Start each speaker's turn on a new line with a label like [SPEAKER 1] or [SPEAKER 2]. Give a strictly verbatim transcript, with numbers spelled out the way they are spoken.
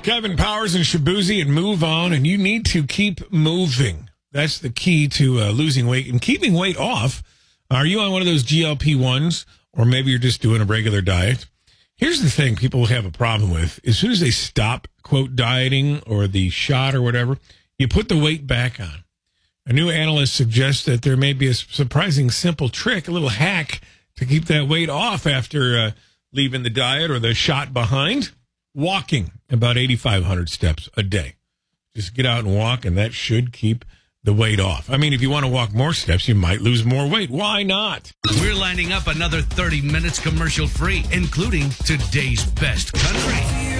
[SPEAKER 1] Kevin Powers and Shabuzi and Move On, and you need to keep moving. That's the key to uh, losing weight and keeping weight off. Are you on one of those G L P ones, or maybe you're just doing a regular diet? Here's the thing people have a problem with. As soon as they stop, quote, dieting or the shot or whatever, you put the weight back on. A new analyst suggests that there may be a surprising simple trick, a little hack to keep that weight off after uh, leaving the diet or the shot behind. Walking about eighty-five hundred steps a day. Just get out and walk, and that should keep the weight off. I mean, if you want to walk more steps, you might lose more weight. Why not?
[SPEAKER 2] We're lining up another thirty minutes commercial free, including today's best country.